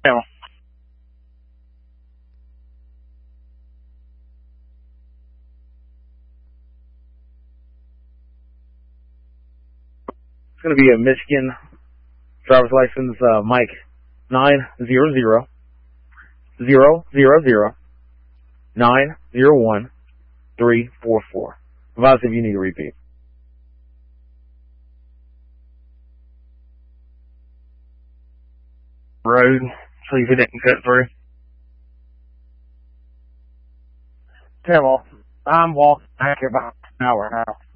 Yeah. It's going to be a Michigan driver's license, Mike 900 000 901 344. Advise if you need a repeat. Road, so if it didn't cut through. Yeah, well, I'm walking back here about an hour now.